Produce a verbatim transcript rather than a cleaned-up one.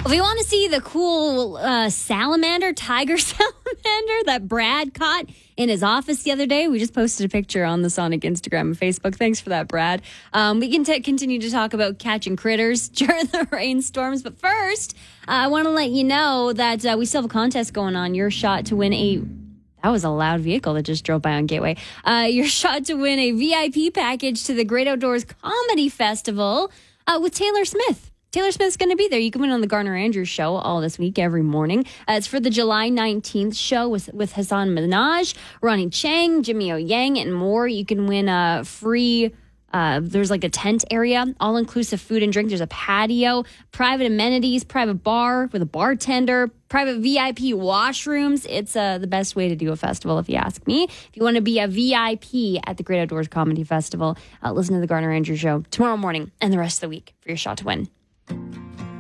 If you want to see the cool uh, salamander, tiger salamander that Brad caught in his office the other day, we just posted a picture on the Sonic Instagram and Facebook. Thanks for that, Brad. Um, we can t- continue to talk about catching critters during the rainstorms. But first, uh, I want to let you know that uh, we still have a contest going on. Your shot to win a... That was a loud vehicle that just drove by on Gateway. Uh, your shot to win a V I P package to the Great Outdoors Comedy Festival uh, with Taylor Smith. Taylor Smith's going to be there. You can win on the Garner Andrews Show all this week, every morning. Uh, it's for the July nineteenth show with, with Hassan Minaj, Ronnie Chang, Jimmy O Yang, and more. You can win a free... Uh, there's like a tent area, all-inclusive food and drink. There's a patio, private amenities, private bar with a bartender, private V I P washrooms. It's uh, the best way to do a festival, if you ask me. If you want to be a V I P at the Great Outdoors Comedy Festival, uh, listen to the Garner Andrews Show tomorrow morning and the rest of the week for your shot to win.